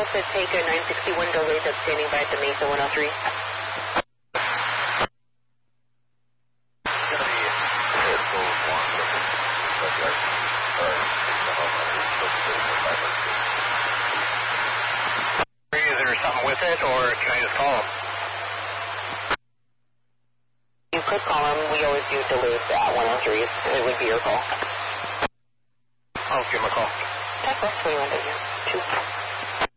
call to take a 961 delay that's standing by at the Mesa 103. Is there something with it, or can I just call him? You could call him. We always do delays at 103. It would be your call. I'll give him a call. That's 21 days. 2.